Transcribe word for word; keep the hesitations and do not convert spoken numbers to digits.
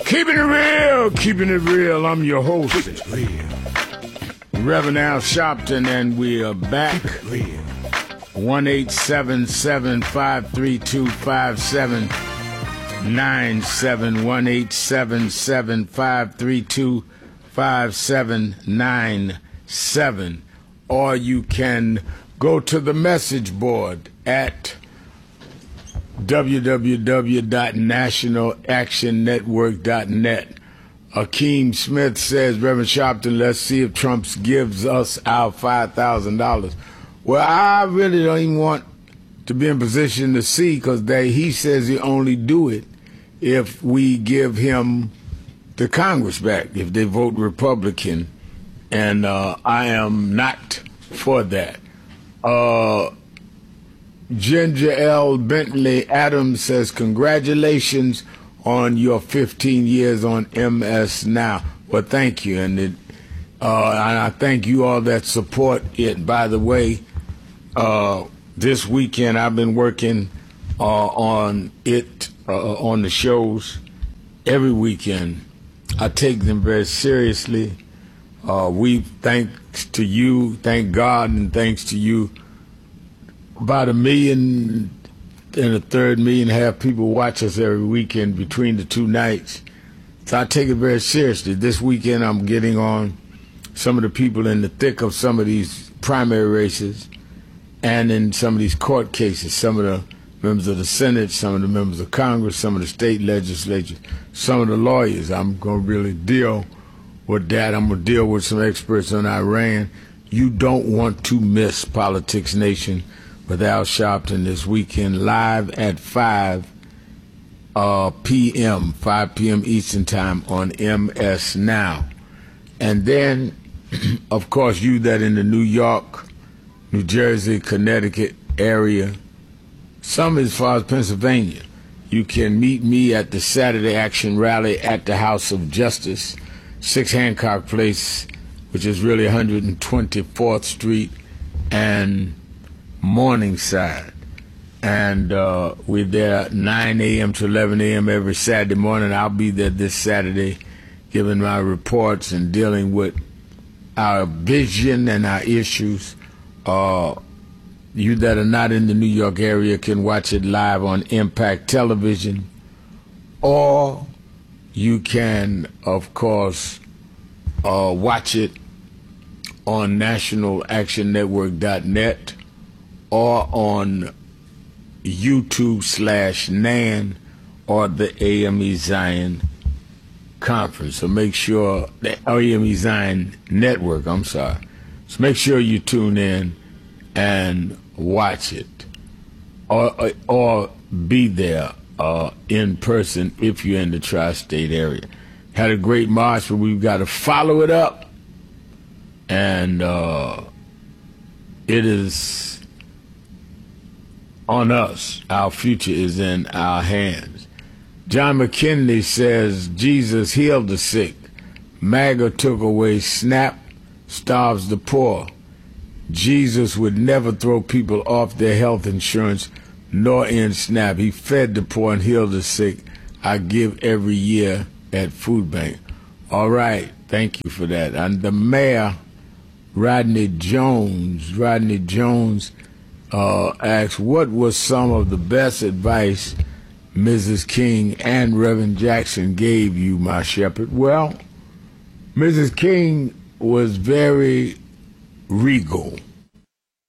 Keeping it real, keeping it real. I'm your host, Reverend Al Sharpton, and we are back. one eight seven seven, five three two, five seven nine seven. one eight seven seven, five three two, five seven nine seven. Or you can go to the message board at w w w dot national action network dot net. Akeem Smith says, Reverend Sharpton, let's see if Trump gives us our five thousand dollars. Well, I really don't even want to be in position to see, because he says he only do it if we give him the Congress back, if they vote Republican, and uh, I am not for that. Uh, Ginger L. Bentley Adams says, congratulations on your fifteen years on M S Now. Well, thank you, and, it, uh, and I thank you all that support it. By the way, uh, this weekend I've been working uh, on it, uh, on the shows every weekend. I take them very seriously. Uh, we, thanks to you, thank God, and thanks to you, about a million and a third million and a half people watch us every weekend between the two nights. So I take it very seriously. This weekend I'm getting on some of the people in the thick of some of these primary races and in some of these court cases, some of the members of the Senate, some of the members of Congress, some of the state legislatures, some of the lawyers. I'm going to really deal with that. I'm going to deal with some experts on Iran. You don't want to miss Politics Nation with Al Sharpton this weekend, live at five p.m., five p.m. Eastern Time on M S Now. And then, of course, you that in the New York, New Jersey, Connecticut area, some as far as Pennsylvania, you can meet me at the Saturday Action Rally at the House of Justice, six Hancock Place, which is really one hundred twenty-fourth Street and Morningside. And uh, we're there nine a.m. to eleven a.m. every Saturday morning. I'll be there this Saturday giving my reports and dealing with our vision and our issues. Uh, you that are not in the New York area can watch it live on Impact Television, or you can, of course, uh, watch it on national action network dot net or on YouTube slash Nan or the A M E Zion Conference. So make sure, the A M E Zion Network, I'm sorry. So make sure you tune in and watch it, or, or, or be there uh, in person if you're in the tri-state area. Had a great march, but we've got to follow it up, and uh, it is on us. Our future is in our hands. John McKinley says, Jesus healed the sick. MAGA took away SNAP, starves the poor. Jesus would never throw people off their health insurance nor end SNAP. He fed the poor and healed the sick. I give every year at Food Bank. All right, thank you for that. And the mayor, Rodney Jones, Rodney Jones uh, asked, what was some of the best advice Missus King and Reverend Jackson gave you, my shepherd? Well, Missus King was very regal.